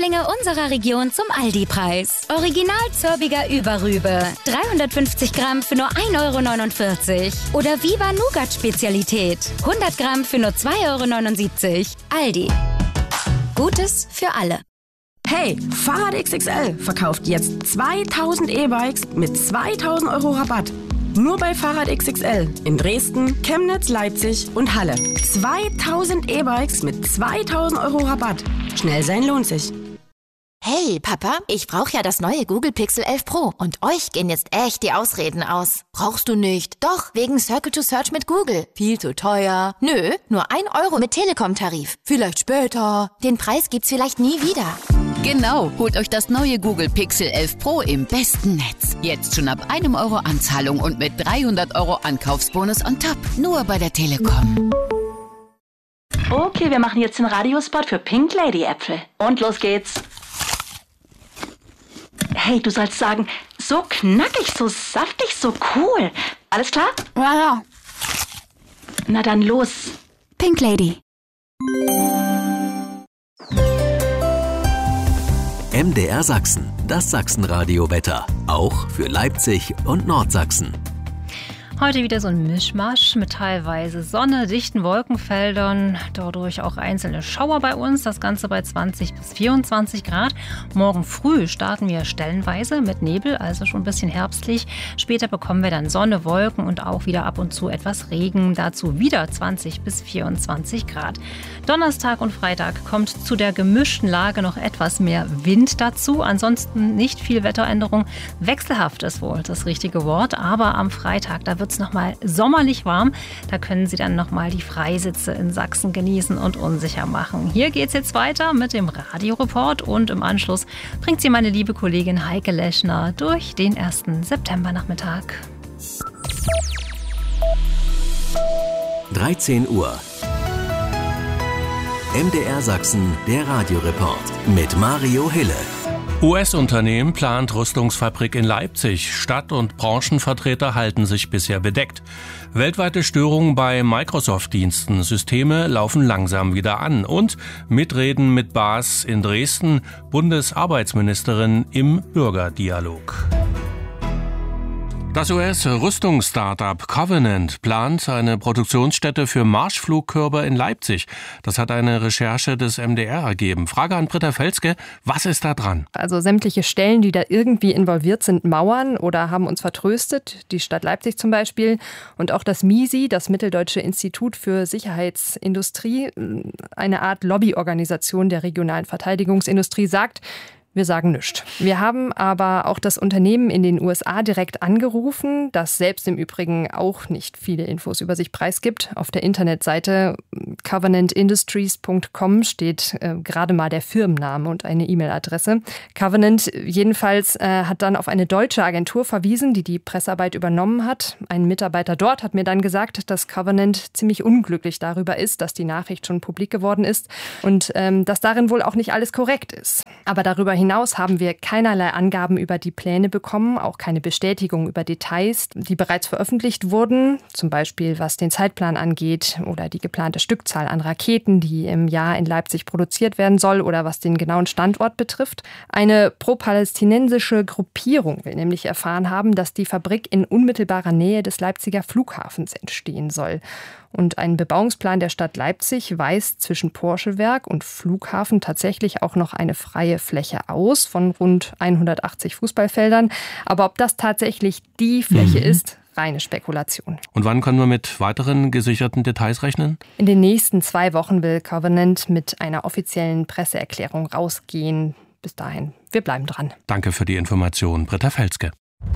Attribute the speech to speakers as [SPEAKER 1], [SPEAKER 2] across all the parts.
[SPEAKER 1] Setzlinge unserer Region zum Aldi-Preis. Original Zörbiger Überrübe. 350 Gramm für nur 1,49 €. Oder Viva Nougat-Spezialität. 100 Gramm für nur 2,79 €. Aldi. Gutes für alle.
[SPEAKER 2] Hey, Fahrrad XXL verkauft jetzt 2000 E-Bikes mit 2000 € Rabatt. Nur bei Fahrrad XXL in Dresden, Chemnitz, Leipzig und Halle. 2000 E-Bikes mit 2000 € Rabatt. Schnell sein lohnt sich.
[SPEAKER 3] Hey, Papa, ich brauche ja das neue Google Pixel 11 Pro und euch gehen jetzt echt die Ausreden aus. Brauchst du nicht? Doch, wegen Circle to Search mit Google. Viel zu teuer. Nö, nur 1 € mit Telekom-Tarif. Vielleicht später. Den Preis gibt's vielleicht nie wieder.
[SPEAKER 4] Genau, holt euch das neue Google Pixel 11 Pro im besten Netz. Jetzt schon ab 1 € Anzahlung und mit 300 € Ankaufsbonus on top. Nur bei der Telekom.
[SPEAKER 5] Okay, wir machen jetzt den Radiospot für Pink Lady Äpfel. Und los geht's. Hey, du sollst sagen, so knackig, so saftig, so cool. Alles klar?
[SPEAKER 6] Ja.
[SPEAKER 5] Na dann los.
[SPEAKER 6] Pink Lady.
[SPEAKER 7] MDR Sachsen, das Sachsenradio-Wetter. Auch für Leipzig und Nordsachsen.
[SPEAKER 8] Heute wieder so ein Mischmasch mit teilweise Sonne, dichten Wolkenfeldern, dadurch auch einzelne Schauer bei uns, das Ganze bei 20 bis 24 Grad. Morgen früh starten wir stellenweise mit Nebel, also schon ein bisschen herbstlich. Später bekommen wir dann Sonne, Wolken und auch wieder ab und zu etwas Regen, dazu wieder 20 bis 24 Grad. Donnerstag und Freitag kommt zu der gemischten Lage noch etwas mehr Wind dazu, ansonsten nicht viel Wetteränderung. Wechselhaft ist wohl das richtige Wort, aber am Freitag, da wird es nochmal sommerlich warm. Da können Sie dann nochmal die Freisitze in Sachsen genießen und unsicher machen. Hier geht es jetzt weiter mit dem Radioreport und im Anschluss bringt Sie meine liebe Kollegin Heike Leschner durch den 1. Septembernachmittag.
[SPEAKER 7] 13 Uhr. MDR Sachsen, der Radioreport mit Mario Hille.
[SPEAKER 9] US-Unternehmen plant Rüstungsfabrik in Leipzig. Stadt- und Branchenvertreter halten sich bisher bedeckt. Weltweite Störungen bei Microsoft-Diensten. Systeme laufen langsam wieder an. Und Mitreden mit Baas in Dresden. Bundesarbeitsministerin im Bürgerdialog. Das US-Rüstungsstartup Covenant plant eine Produktionsstätte für Marschflugkörper in Leipzig. Das hat eine Recherche des MDR ergeben. Frage an Britta Felske, was ist da dran?
[SPEAKER 10] Also sämtliche Stellen, die da irgendwie involviert sind, mauern oder haben uns vertröstet. Die Stadt Leipzig zum Beispiel und auch das MISI, das Mitteldeutsche Institut für Sicherheitsindustrie, eine Art Lobbyorganisation der regionalen Verteidigungsindustrie, sagt, wir sagen nichts. Wir haben aber auch das Unternehmen in den USA direkt angerufen, das selbst im Übrigen auch nicht viele Infos über sich preisgibt. Auf der Internetseite covenantindustries.com steht gerade mal der Firmenname und eine E-Mail-Adresse. Covenant jedenfalls hat dann auf eine deutsche Agentur verwiesen, die die Pressearbeit übernommen hat. Ein Mitarbeiter dort hat mir dann gesagt, dass Covenant ziemlich unglücklich darüber ist, dass die Nachricht schon publik geworden ist und dass darin wohl auch nicht alles korrekt ist. Aber darüber hinaus haben wir keinerlei Angaben über die Pläne bekommen, auch keine Bestätigung über Details, die bereits veröffentlicht wurden, zum Beispiel was den Zeitplan angeht oder die geplante Stückzahl an Raketen, die im Jahr in Leipzig produziert werden soll oder was den genauen Standort betrifft. Eine pro-palästinensische Gruppierung will nämlich erfahren haben, dass die Fabrik in unmittelbarer Nähe des Leipziger Flughafens entstehen soll. Und ein Bebauungsplan der Stadt Leipzig weist zwischen Porschewerk und Flughafen tatsächlich auch noch eine freie Fläche aus von rund 180 Fußballfeldern. Aber ob das tatsächlich die Fläche ist, reine Spekulation.
[SPEAKER 9] Und wann können wir mit weiteren gesicherten Details rechnen?
[SPEAKER 10] In den nächsten 2 Wochen will Covenant mit einer offiziellen Presseerklärung rausgehen. Bis dahin, wir bleiben dran.
[SPEAKER 9] Danke für die Information, Britta Felske.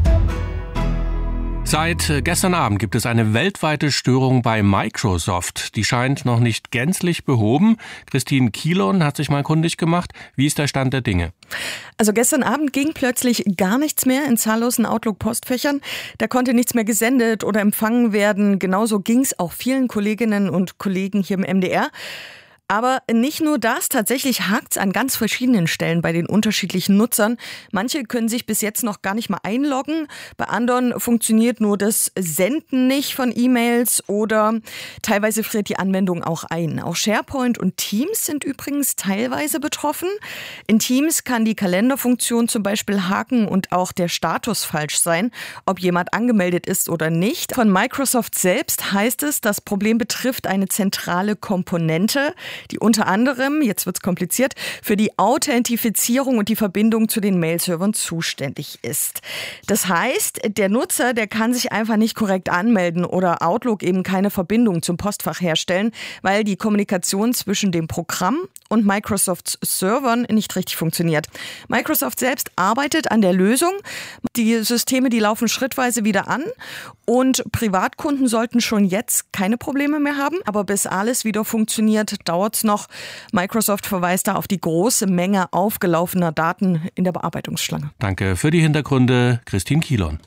[SPEAKER 9] Seit gestern Abend gibt es eine weltweite Störung bei Microsoft. Die scheint noch nicht gänzlich behoben. Christine Kielon hat sich mal kundig gemacht. Wie ist der Stand der Dinge?
[SPEAKER 11] Also gestern Abend ging plötzlich gar nichts mehr in zahllosen Outlook-Postfächern. Da konnte nichts mehr gesendet oder empfangen werden. Genauso ging es auch vielen Kolleginnen und Kollegen hier im MDR. Aber nicht nur das, tatsächlich hakt's an ganz verschiedenen Stellen bei den unterschiedlichen Nutzern. Manche können sich bis jetzt noch gar nicht mal einloggen, bei anderen funktioniert nur das Senden nicht von E-Mails oder teilweise friert die Anwendung auch ein. Auch SharePoint und Teams sind übrigens teilweise betroffen. In Teams kann die Kalenderfunktion zum Beispiel haken und auch der Status falsch sein, ob jemand angemeldet ist oder nicht. Von Microsoft selbst heißt es, das Problem betrifft eine zentrale Komponente, die unter anderem, jetzt wird's kompliziert, für die Authentifizierung und die Verbindung zu den Mail-Servern zuständig ist. Das heißt, der Nutzer, der kann sich einfach nicht korrekt anmelden oder Outlook eben keine Verbindung zum Postfach herstellen, weil die Kommunikation zwischen dem Programm und Microsofts Servern nicht richtig funktioniert. Microsoft selbst arbeitet an der Lösung. Die Systeme, die laufen schrittweise wieder an und Privatkunden sollten schon jetzt keine Probleme mehr haben. Aber bis alles wieder funktioniert, dauert es noch. Microsoft verweist da auf die große Menge aufgelaufener Daten in der Bearbeitungsschlange.
[SPEAKER 9] Danke für die Hintergründe, Christine Kielon.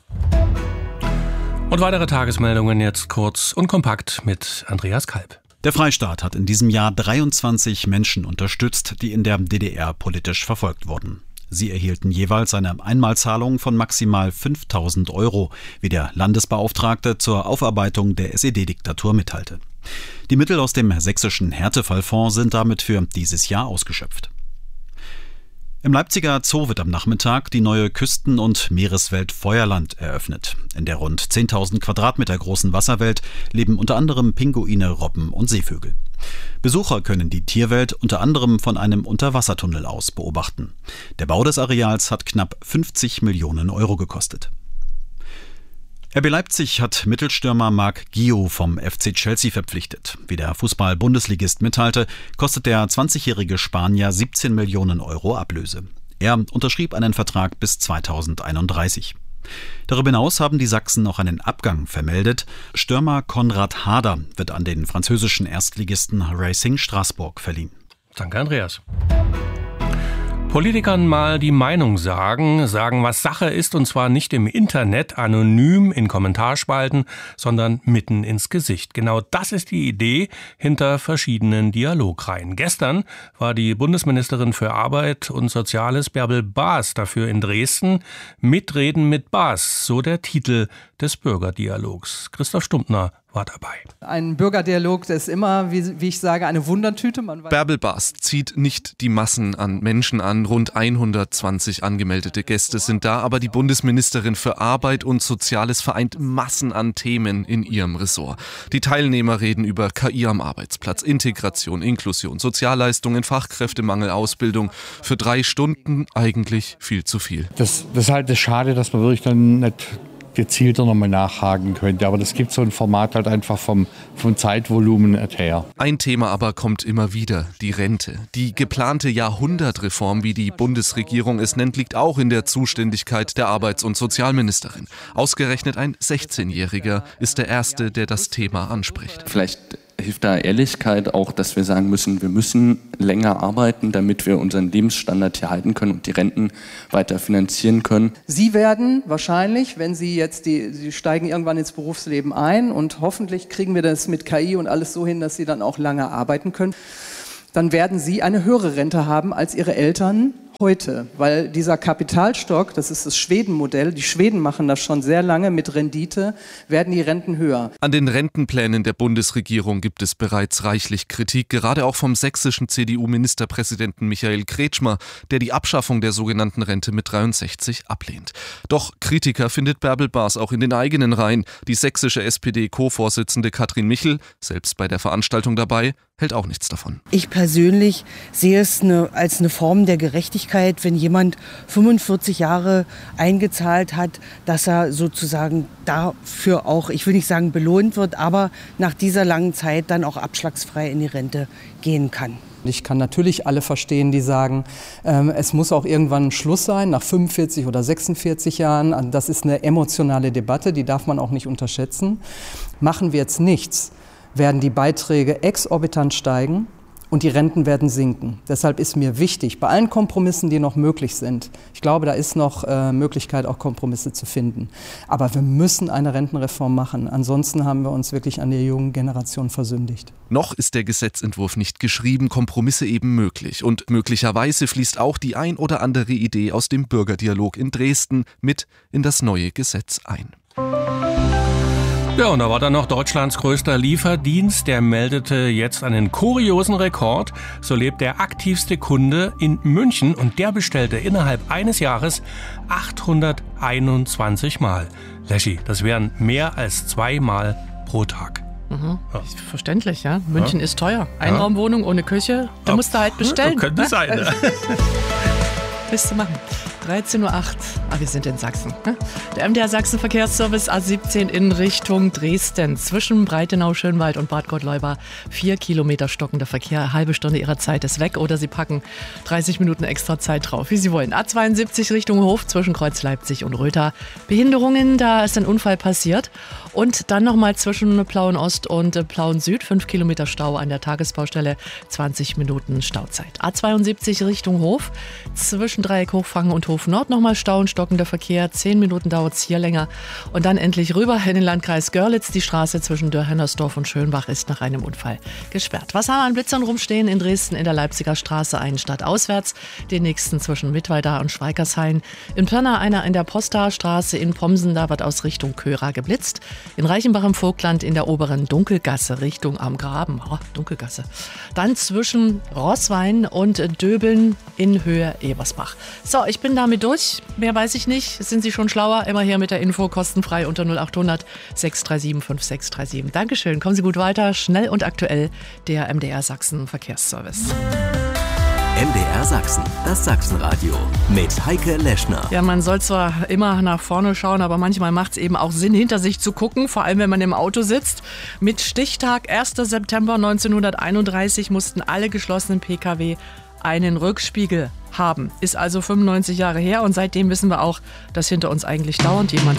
[SPEAKER 9] Und weitere Tagesmeldungen jetzt kurz und kompakt mit Andreas Kalb.
[SPEAKER 6] Der Freistaat hat in diesem Jahr 23 Menschen unterstützt, die in der DDR politisch verfolgt wurden. Sie erhielten jeweils eine Einmalzahlung von maximal 5.000 €, wie der Landesbeauftragte zur Aufarbeitung der SED-Diktatur mitteilte. Die Mittel aus dem sächsischen Härtefallfonds sind damit für dieses Jahr ausgeschöpft. Im Leipziger Zoo wird am Nachmittag die neue Küsten- und Meereswelt Feuerland eröffnet. In der rund 10.000 Quadratmeter großen Wasserwelt leben unter anderem Pinguine, Robben und Seevögel. Besucher können die Tierwelt unter anderem von einem Unterwassertunnel aus beobachten. Der Bau des Areals hat knapp 50 Millionen € gekostet. RB Leipzig hat Mittelstürmer Marc Guiu vom FC Chelsea verpflichtet. Wie der Fußball-Bundesligist mitteilte, kostet der 20-jährige Spanier 17 Millionen € Ablöse. Er unterschrieb einen Vertrag bis 2031. Darüber hinaus haben die Sachsen noch einen Abgang vermeldet. Stürmer Konrad Harder wird an den französischen Erstligisten Racing Straßburg verliehen.
[SPEAKER 9] Danke, Andreas. Politikern mal die Meinung sagen, was Sache ist, und zwar nicht im Internet, anonym in Kommentarspalten, sondern mitten ins Gesicht. Genau das ist die Idee hinter verschiedenen Dialogreihen. Gestern war die Bundesministerin für Arbeit und Soziales Bärbel Baas dafür in Dresden. Mitreden mit Baas, so der Titel des Bürgerdialogs. Christoph Stumptner war dabei.
[SPEAKER 12] Ein Bürgerdialog, der ist immer, wie ich sage, eine Wundertüte.
[SPEAKER 13] Bärbel Baas zieht nicht die Massen an Menschen an. Rund 120 angemeldete Gäste sind da, aber die Bundesministerin für Arbeit und Soziales vereint Massen an Themen in ihrem Ressort. Die Teilnehmer reden über KI am Arbeitsplatz, Integration, Inklusion, Sozialleistungen, Fachkräftemangel, Ausbildung. Für 3 Stunden eigentlich viel zu viel.
[SPEAKER 14] Das ist halt schade, dass man wirklich dann nicht gezielter nochmal nachhaken könnte. Aber das gibt so ein Format halt einfach vom Zeitvolumen her.
[SPEAKER 13] Ein Thema aber kommt immer wieder, die Rente. Die geplante Jahrhundertreform, wie die Bundesregierung es nennt, liegt auch in der Zuständigkeit der Arbeits- und Sozialministerin. Ausgerechnet ein 16-Jähriger ist der Erste, der das Thema anspricht.
[SPEAKER 15] Vielleicht hilft da Ehrlichkeit auch, dass wir sagen müssen, wir müssen länger arbeiten, damit wir unseren Lebensstandard hier halten können und die Renten weiter finanzieren können.
[SPEAKER 12] Sie werden wahrscheinlich, wenn Sie jetzt, Sie steigen irgendwann ins Berufsleben ein und hoffentlich kriegen wir das mit KI und alles so hin, dass Sie dann auch lange arbeiten können, dann werden Sie eine höhere Rente haben als Ihre Eltern heute, weil dieser Kapitalstock, das ist das Schweden-Modell, die Schweden machen das schon sehr lange, mit Rendite werden die Renten höher.
[SPEAKER 13] An den Rentenplänen der Bundesregierung gibt es bereits reichlich Kritik, gerade auch vom sächsischen CDU-Ministerpräsidenten Michael Kretschmer, der die Abschaffung der sogenannten Rente mit 63 ablehnt. Doch Kritiker findet Bärbel Baas auch in den eigenen Reihen. Die sächsische SPD-Co-Vorsitzende Katrin Michel, selbst bei der Veranstaltung dabei, hält auch nichts davon.
[SPEAKER 16] Ich persönlich sehe es als eine Form der Gerechtigkeit, wenn jemand 45 Jahre eingezahlt hat, dass er sozusagen dafür auch, ich will nicht sagen belohnt wird, aber nach dieser langen Zeit dann auch abschlagsfrei in die Rente gehen kann.
[SPEAKER 12] Ich kann natürlich alle verstehen, die sagen, es muss auch irgendwann Schluss sein, nach 45 oder 46 Jahren. Das ist eine emotionale Debatte, die darf man auch nicht unterschätzen. Machen wir jetzt nichts, werden die Beiträge exorbitant steigen und die Renten werden sinken. Deshalb ist mir wichtig, bei allen Kompromissen, die noch möglich sind, ich glaube, da ist noch Möglichkeit, auch Kompromisse zu finden. Aber wir müssen eine Rentenreform machen. Ansonsten haben wir uns wirklich an der jungen Generation versündigt.
[SPEAKER 13] Noch ist der Gesetzentwurf nicht geschrieben, Kompromisse eben möglich. Und möglicherweise fließt auch die ein oder andere Idee aus dem Bürgerdialog in Dresden mit in das neue Gesetz ein.
[SPEAKER 9] Ja, und da war dann noch Deutschlands größter Lieferdienst. Der meldete jetzt einen kuriosen Rekord. So lebt der aktivste Kunde in München und der bestellte innerhalb eines Jahres 821 Mal. Leschi, das wären mehr als 2 Mal pro Tag.
[SPEAKER 17] Mhm. Ja. Verständlich, ja. München ist teuer. Einraumwohnung ohne Küche, da musst du halt bestellen.
[SPEAKER 9] Könnte sein.
[SPEAKER 17] Ne? Willst du machen. 13.08 Uhr. Wir sind in Sachsen. Der MDR Sachsen Verkehrsservice A17 in Richtung Dresden. Zwischen Breitenau, Schönwald und Bad Gottleuba 4 Kilometer stockender Verkehr. Eine halbe Stunde Ihrer Zeit ist weg oder Sie packen 30 Minuten extra Zeit drauf, wie Sie wollen. A72 Richtung Hof zwischen Kreuz Leipzig und Rötha. Behinderungen, da ist ein Unfall passiert. Und dann nochmal zwischen Plauen Ost und Plauen Süd 5 Kilometer Stau an der Tagesbaustelle. 20 Minuten Stauzeit. A72 Richtung Hof zwischen Dreieck Hochfangen und Hof Nord nochmal Stau und stockender Verkehr. 10 Minuten dauert es hier länger. Und dann endlich rüber in den Landkreis Görlitz. Die Straße zwischen Dörr-Hennersdorf und Schönbach ist nach einem Unfall gesperrt. Was haben wir an Blitzern rumstehen? In Dresden in der Leipziger Straße einen stadtauswärts. Den nächsten zwischen Mittweida und Schweikershain. In Pirna einer in der Posta-Straße. In Pomsen, da wird aus Richtung Köra geblitzt. In Reichenbach im Vogtland in der oberen Dunkelgasse Richtung am Graben. Dunkelgasse. Dann zwischen Roßwein und Döbeln in Höhe Ebersbach. So, ich bin damit durch. Mehr weiß ich nicht. Sind Sie schon schlauer? Immer her mit der Info, kostenfrei unter 0800 637 5637. Dankeschön. Kommen Sie gut weiter. Schnell und aktuell der MDR Sachsen Verkehrsservice.
[SPEAKER 7] MDR Sachsen, das Sachsenradio mit Heike Leschner.
[SPEAKER 17] Ja, man soll zwar immer nach vorne schauen, aber manchmal macht es eben auch Sinn, hinter sich zu gucken, vor allem wenn man im Auto sitzt. Mit Stichtag 1. September 1931 mussten alle geschlossenen Pkw einen Rückspiegel haben. Ist also 95 Jahre her und seitdem wissen wir auch, dass hinter uns eigentlich dauernd jemand